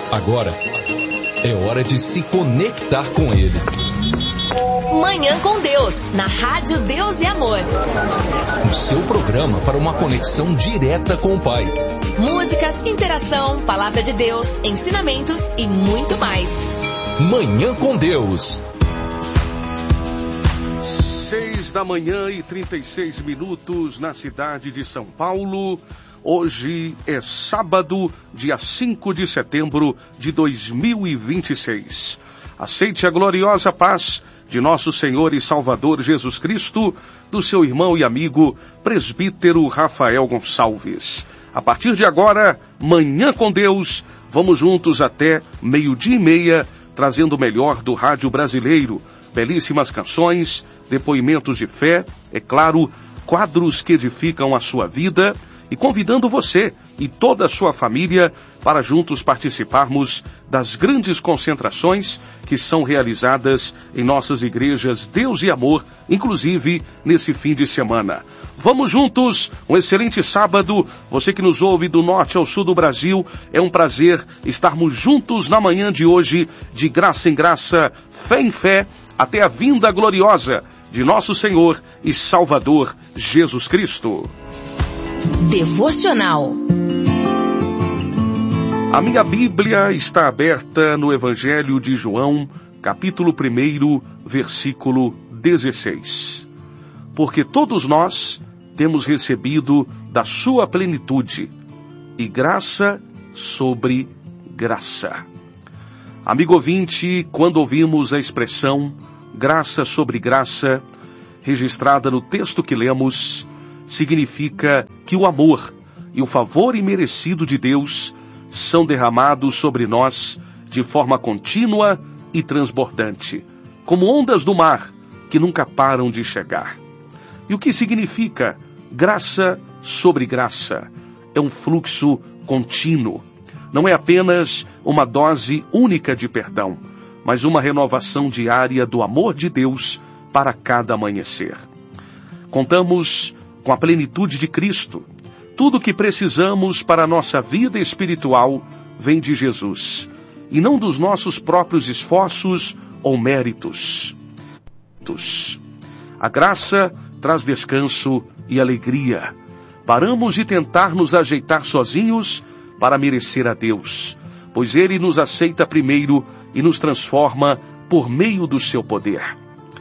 Agora é hora de se conectar com Ele. Manhã com Deus, na Rádio Deus e Amor. O seu programa para uma conexão direta com o Pai. Músicas, interação, palavra de Deus, ensinamentos e muito mais. Manhã com Deus. 6h36 na cidade de São Paulo. Hoje é sábado, dia 5 de setembro de 2026. Aceite a gloriosa paz de nosso Senhor e Salvador Jesus Cristo, do seu irmão e amigo, presbítero Rafael Gonçalves. A partir de agora, Manhã com Deus, vamos juntos até 12:30, trazendo o melhor do rádio brasileiro, belíssimas canções, depoimentos de fé, é claro, quadros que edificam a sua vida, e convidando você e toda a sua família para juntos participarmos das grandes concentrações que são realizadas em nossas igrejas Deus e Amor, inclusive nesse fim de semana. Vamos juntos, um excelente sábado, você que nos ouve do norte ao sul do Brasil, é um prazer estarmos juntos na manhã de hoje, de graça em graça, fé em fé, até a vinda gloriosa de nosso Senhor e Salvador Jesus Cristo. Devocional. A minha Bíblia está aberta no Evangelho de João, capítulo 1, versículo 16. Porque todos nós temos recebido da sua plenitude, e graça sobre graça. Amigo ouvinte, quando ouvimos a expressão graça sobre graça, registrada no texto que lemos, significa que o amor e o favor imerecido de Deus são derramados sobre nós de forma contínua e transbordante, como ondas do mar que nunca param de chegar. E o que significa graça sobre graça? É um fluxo contínuo. Não é apenas uma dose única de perdão, mas uma renovação diária do amor de Deus para cada amanhecer. Contamos com a plenitude de Cristo. Tudo o que precisamos para a nossa vida espiritual vem de Jesus, e não dos nossos próprios esforços ou méritos. A graça traz descanso e alegria. Paramos de tentar nos ajeitar sozinhos para merecer a Deus, pois Ele nos aceita primeiro e nos transforma por meio do seu poder.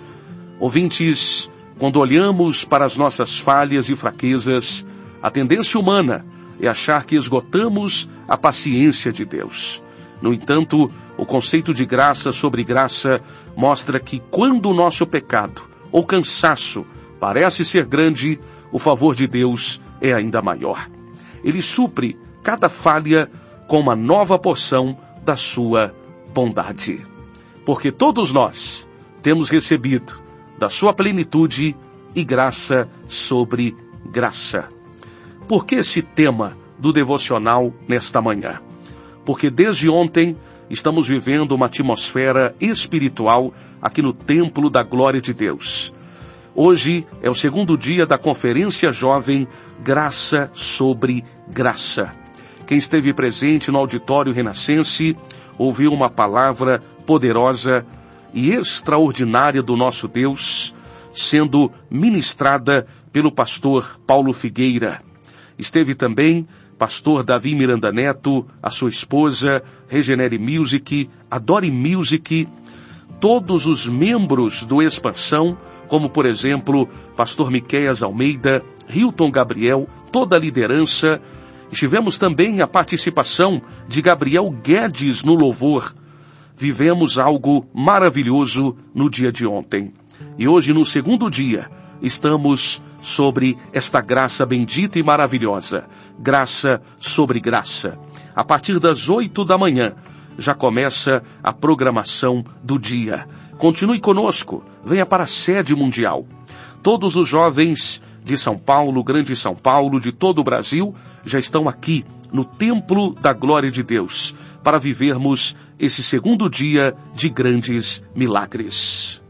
Ouvintes, quando olhamos para as nossas falhas e fraquezas, a tendência humana é achar que esgotamos a paciência de Deus. No entanto, o conceito de graça sobre graça mostra que quando o nosso pecado ou cansaço parece ser grande, o favor de Deus é ainda maior. Ele supre cada falha com uma nova porção da sua bondade. Porque todos nós temos recebido da sua plenitude e graça sobre graça. Por que esse tema do devocional nesta manhã? Porque desde ontem estamos vivendo uma atmosfera espiritual aqui no Templo da Glória de Deus. Hoje é o segundo dia da Conferência Jovem Graça sobre Graça. Quem esteve presente no auditório renascense ouviu uma palavra poderosa e extraordinária do nosso Deus, sendo ministrada pelo pastor Paulo Figueira. Esteve também pastor Davi Miranda Neto, a sua esposa, Regenere Music, Adore Music, todos os membros do Expansão, como por exemplo, pastor Miqueias Almeida, Hilton Gabriel, toda a liderança. Tivemos também a participação de Gabriel Guedes no louvor. Vivemos algo maravilhoso no dia de ontem. E hoje, no segundo dia, estamos sobre esta graça bendita e maravilhosa. Graça sobre graça. A partir das 8 da manhã, já começa a programação do dia. Continue conosco, venha para a sede mundial. Todos os jovens de São Paulo, Grande São Paulo, de todo o Brasil, já estão aqui no Templo da Glória de Deus, para vivermos esse segundo dia de grandes milagres.